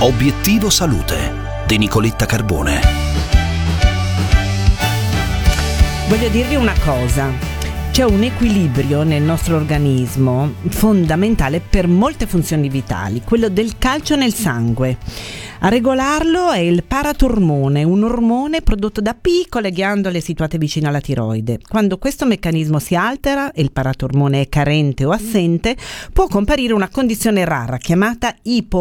Obiettivo Salute di Nicoletta Carbone. Voglio dirvi una cosa. C'è un equilibrio nel nostro organismo fondamentale per molte funzioni vitali, quello del calcio nel sangue. A regolarlo è il paratormone, un ormone prodotto da piccole ghiandole situate vicino alla tiroide. Quando questo meccanismo si altera e il paratormone è carente o assente, può comparire una condizione rara chiamata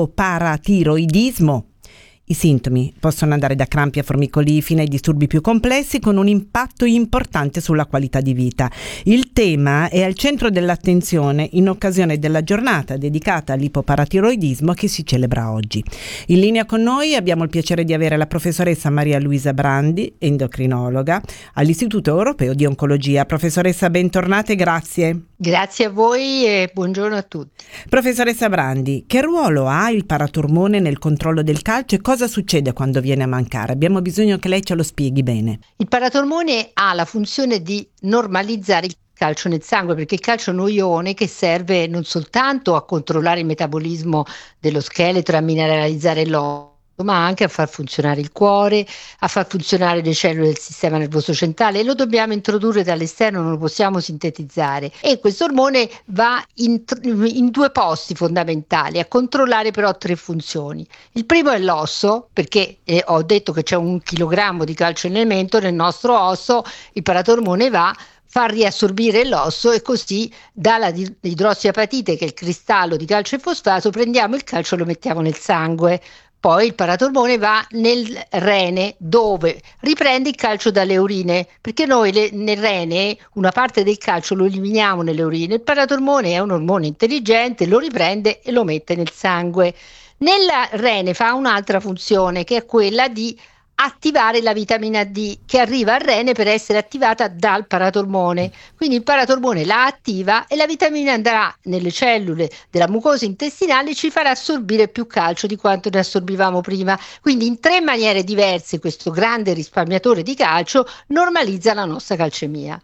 ipoparatiroidismo. I sintomi possono andare da crampi a formicoli fino ai disturbi più complessi, con un impatto importante sulla qualità di vita. Il tema è al centro dell'attenzione in occasione della giornata dedicata all'ipoparatiroidismo che si celebra oggi. In linea con noi abbiamo il piacere di avere la professoressa Maria Luisa Brandi, endocrinologa all'Istituto Europeo di Oncologia. Professoressa, bentornata e grazie. Grazie a voi e buongiorno a tutti. Professoressa Brandi, che ruolo ha il paratormone nel controllo del calcio e cosa succede quando viene a mancare? Abbiamo bisogno che lei ce lo spieghi bene. Il paratormone ha la funzione di normalizzare il calcio nel sangue, perché il calcio è un ione che serve non soltanto a controllare il metabolismo dello scheletro, a mineralizzare l'osso, ma anche a far funzionare il cuore, a far funzionare le cellule del sistema nervoso centrale, e lo dobbiamo introdurre dall'esterno, non lo possiamo sintetizzare. E questo ormone va in due posti fondamentali a controllare però tre funzioni. Il primo è l'osso, perché ho detto che c'è 1 chilogrammo di calcio in elemento nel nostro osso, il paratormone fa riassorbire l'osso e così dalla idrossiapatite, che è il cristallo di calcio e fosfato, prendiamo il calcio e lo mettiamo nel sangue. Poi il paratormone va nel rene, dove riprende il calcio dalle urine, perché noi nel rene una parte del calcio lo eliminiamo nelle urine. Il paratormone è un ormone intelligente, lo riprende e lo mette nel sangue. Nella rene fa un'altra funzione, che è quella di attivare la vitamina D, che arriva al rene per essere attivata dal paratormone. Quindi il paratormone la attiva e la vitamina andrà nelle cellule della mucosa intestinale e ci farà assorbire più calcio di quanto ne assorbivamo prima. Quindi in 3 maniere diverse questo grande risparmiatore di calcio normalizza la nostra calcemia.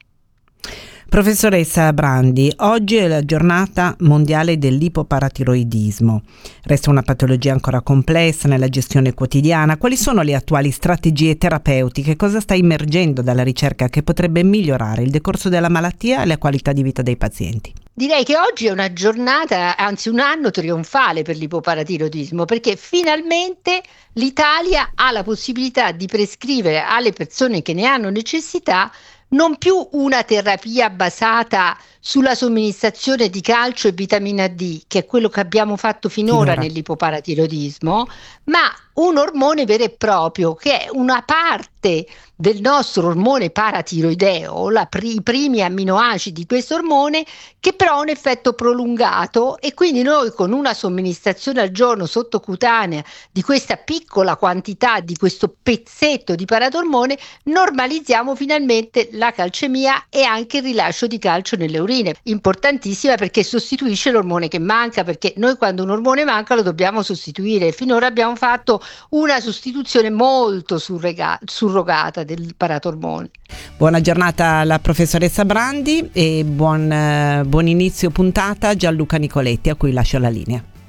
Professoressa Brandi, oggi è la giornata mondiale dell'ipoparatiroidismo. Resta una patologia ancora complessa nella gestione quotidiana. Quali sono le attuali strategie terapeutiche? Cosa sta emergendo dalla ricerca che potrebbe migliorare il decorso della malattia e la qualità di vita dei pazienti? Direi che oggi è una giornata, anzi un anno trionfale per l'ipoparatiroidismo, perché finalmente l'Italia ha la possibilità di prescrivere alle persone che ne hanno necessità non più una terapia basata sulla somministrazione di calcio e vitamina D, che è quello che abbiamo fatto finora nell'ipoparatiroidismo, ma un ormone vero e proprio, che è una parte del nostro ormone paratiroideo, i primi amminoacidi di questo ormone, che però ha un effetto prolungato, e quindi noi con una somministrazione al giorno sottocutanea di questa piccola quantità, di questo pezzetto di paratormone, normalizziamo finalmente la calcemia e anche il rilascio di calcio nelle urine. Importantissima, perché sostituisce l'ormone che manca, perché noi quando un ormone manca lo dobbiamo sostituire. Finora abbiamo fatto una sostituzione molto surrogata del paratormone. Buona giornata alla professoressa Brandi e buon inizio puntata Gianluca Nicoletti, a cui lascio la linea.